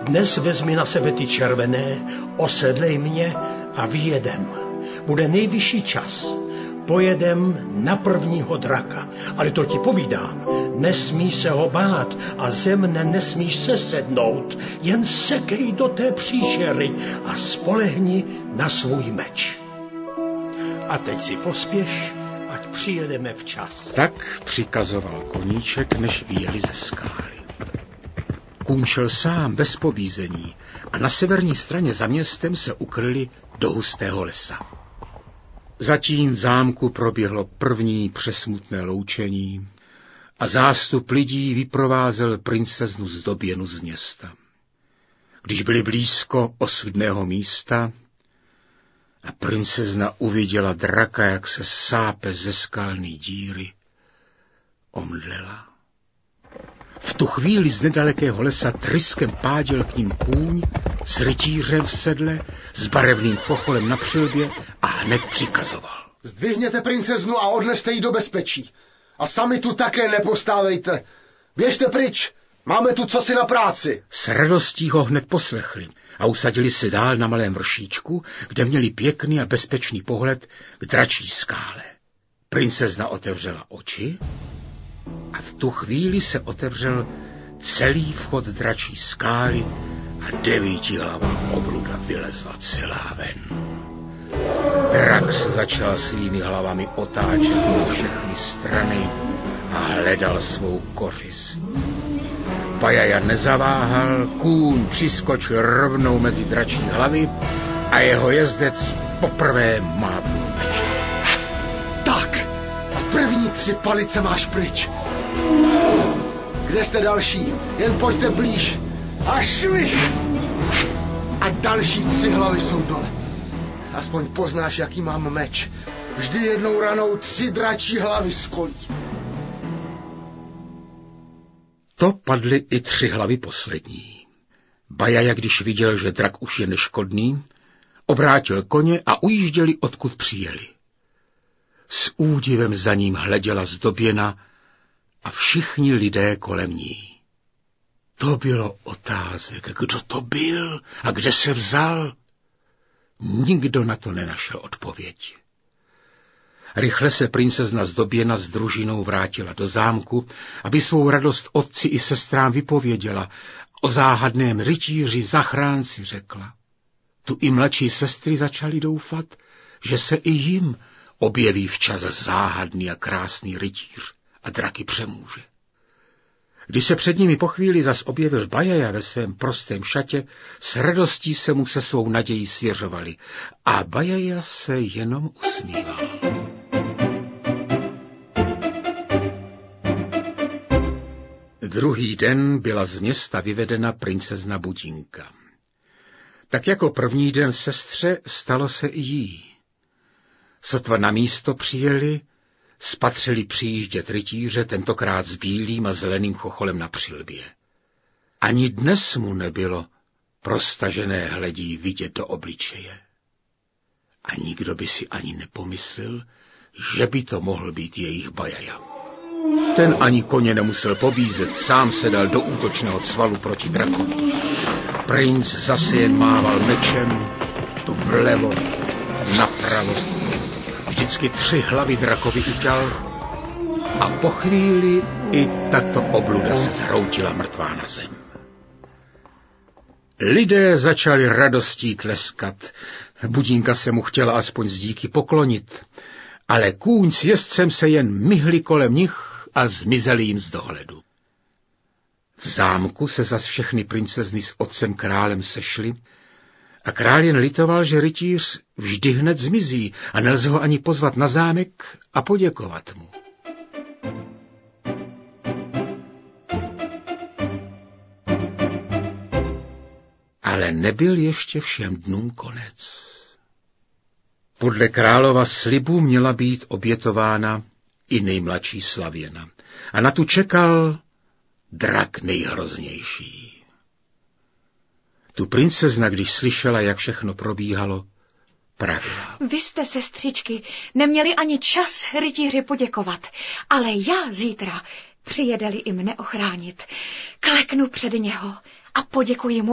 Dnes vezmi na sebe ty červené, osedlej mě a vyjedem. Bude nejvyšší čas. Pojedem na prvního draka, ale to ti povídám, nesmíš se ho bát a ze mne nesmíš sesednout, jen sekej do té příšery a spolehni na svůj meč. A teď si pospěš, ať přijedeme včas. Tak přikazoval koníček, než vyjeli ze skály. Kůň šel sám bez pobízení a na severní straně za městem se ukryli do hustého lesa. Zatím v zámku proběhlo první přesmutné loučení a zástup lidí vyprovázel princeznu Zdoběnu z města. Když byli blízko osudného místa a princezna uviděla draka, jak se sápe ze skalní díry, omdlela. V tu chvíli z nedalekého lesa tryskem páděl k ním kůň s rytířem v sedle, s barevným chocholem na přilbě a hned přikazoval. Zdvihněte princeznu a odneste ji do bezpečí. A sami tu také nepostávejte. Běžte pryč, máme tu cosi na práci. S radostí ho hned poslechli a usadili se dál na malém vršíčku, kde měli pěkný a bezpečný pohled k dračí skále. Princezna otevřela oči a v tu chvíli se otevřel celý vchod dračí skály a 9hlavá obluda vylezla celá ven. Drak se začal svými hlavami otáčet na všechny strany a hledal svou kořist. Bajaja nezaváhal, kůň přiskočil rovnou mezi dračí hlavy a jeho jezdec poprvé mávnul mečem. Tak, a první 3 palice máš pryč. Kde jste další? Jen pojďte blíž. A švih! A další 3 hlavy jsou dole. Aspoň poznáš, jaký mám meč. Vždy jednou ranou 3 dračí hlavy skolí. To padly i 3 hlavy poslední. Bajaja, když viděl, že drak už je neškodný, obrátil koně a ujížděli, odkud přijeli. S údivem za ním hleděla Zdoběna a všichni lidé kolem ní. To bylo otázek, kdo to byl a kde se vzal. Nikdo na to nenašel odpověď. Rychle se princezna Zdoběna s družinou vrátila do zámku, aby svou radost otci i sestrám vypověděla. O záhadném rytíři zachránci řekla. Tu i mladší sestry začaly doufat, že se i jim objeví včas záhadný a krásný rytíř a draky přemůže. Když se před nimi po chvíli zas objevil Bajaja ve svém prostém šatě, s radostí se mu se svou nadějí svěřovali a Bajaja se jenom usmíval. Druhý den byla z města vyvedena princezna Budinka. Tak jako první den sestře stalo se i jí. Sotva na místo přijeli, spatřili přijíždět rytíře, tentokrát s bílým a zeleným chocholem na přilbě. Ani dnes mu nebylo prostažené hledí vidět do obličeje. A nikdo by si ani nepomyslel, že by to mohl být jejich Bajaja. Ten ani koně nemusel pobízet, sám se dal do útočného cvalu proti drakovi. Princ zase jen mával mečem, tu vlevo, napravo. Vždycky 3 hlavy drakovi uťal a po chvíli i tato obluda se zhroutila mrtvá na zem. Lidé začali radostí tleskat. Budinka se mu chtěla aspoň z díky poklonit, ale kůň s jezdcem se jen myhli kolem nich a zmizeli jim z dohledu. V zámku se zas všechny princezny s otcem králem sešly a král jen litoval, že rytíř vždy hned zmizí a nelze ho ani pozvat na zámek a poděkovat mu. Ale nebyl ještě všem dnům konec. Podle králova slibu měla být obětována i nejmladší Slavěna a na tu čekal drak nejhroznější. Tu princezna, když slyšela, jak všechno probíhalo, pravila. Vy jste, sestřičky, neměli ani čas rytíři poděkovat, ale já zítra, přijede-li i mne ochránit, kleknu před něho a poděkuji mu